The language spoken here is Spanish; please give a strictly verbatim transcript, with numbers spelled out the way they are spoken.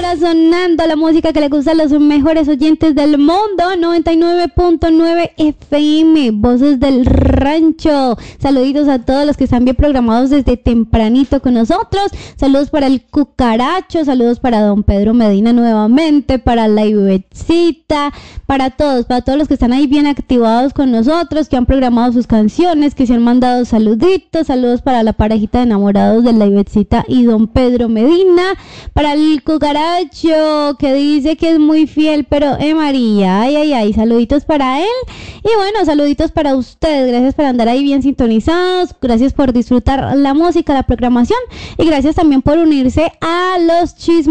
Siga sonando la música que le gusta a los mejores oyentes del mundo. noventa y nueve punto nueve F M, Voces del Rancho. Saluditos a todos los que están bien programados desde tempranito con nosotros. Saludos para el Cucaracho, saludos para don Pedro Medina nuevamente, para la Ivetsita, para todos, para todos los que están ahí bien activados con nosotros, que han programado sus canciones, que se han mandado saluditos. Saludos para la parejita de enamorados de la Ivetsita y don Pedro Medina. Para el Cucaracho, que dice que es muy fiel, pero eh María, ay, ay, ay, saluditos para él. Y bueno, saluditos para ustedes, gracias por andar ahí bien sintonizados, gracias por disfrutar la música, la programación, y gracias también por unirse a los chismes